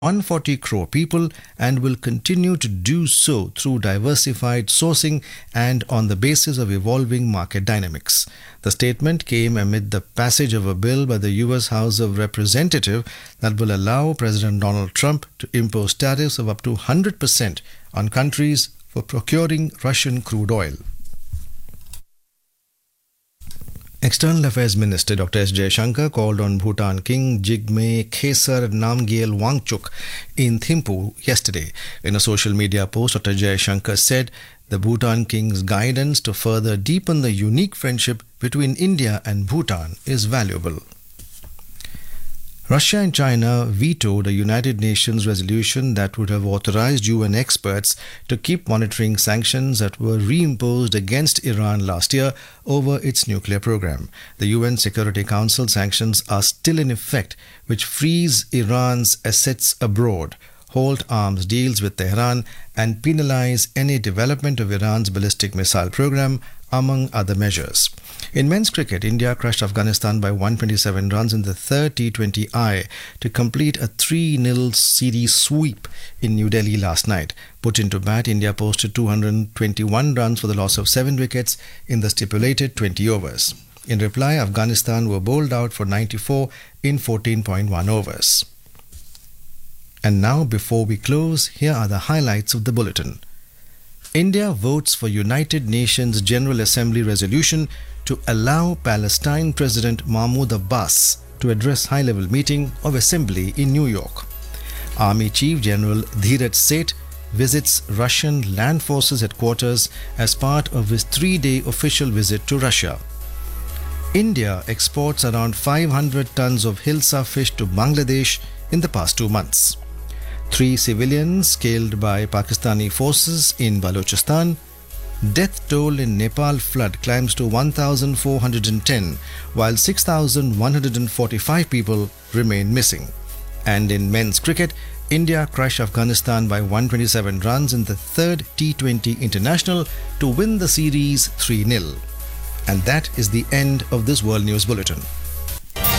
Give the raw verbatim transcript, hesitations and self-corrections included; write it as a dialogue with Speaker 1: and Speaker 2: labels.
Speaker 1: one hundred forty crore people and will continue to do so through diversified sourcing and on the basis of evolving market dynamics. The statement came amid the passage of a bill by the U S House of Representatives that will allow President Donald Trump to impose tariffs of up to one hundred percent on countries for procuring Russian crude oil. External Affairs Minister Doctor S. Jaishankar called on Bhutan King Jigme Khesar Namgyel Wangchuk in Thimphu yesterday. In a social media post, Doctor Jaishankar said the Bhutan King's guidance to further deepen the unique friendship between India and Bhutan is valuable. Russia and China vetoed a United Nations resolution that would have authorized U N experts to keep monitoring sanctions that were reimposed against Iran last year over its nuclear program. The U N Security Council sanctions are still in effect, which freeze Iran's assets abroad, halt arms deals with Tehran, and penalize any development of Iran's ballistic missile program, among other measures. In men's cricket, India crushed Afghanistan by one hundred twenty-seven runs in the third T twenty I to complete a three nil series sweep in New Delhi last night. Put into bat, India posted two hundred twenty-one runs for the loss of seven wickets in the stipulated twenty overs. In reply, Afghanistan were bowled out for ninety-four in fourteen point one overs. And now, before we close, here are the highlights of the bulletin. India votes for United Nations General Assembly resolution to allow Palestine President Mahmoud Abbas to address high-level meeting of Assembly in New York. Army Chief General Dheeraj Seth visits Russian Land Forces headquarters as part of his three-day official visit to Russia. India exports around five hundred tons of Hilsa fish to Bangladesh in the past two months. Three civilians killed by Pakistani forces in Balochistan. Death toll in Nepal flood climbs to one thousand four hundred ten, while six thousand one hundred forty-five people remain missing. And in men's cricket, India crushed Afghanistan by one hundred twenty-seven runs in the third T twenty International to win the series three nil. And that is the end of this World News Bulletin.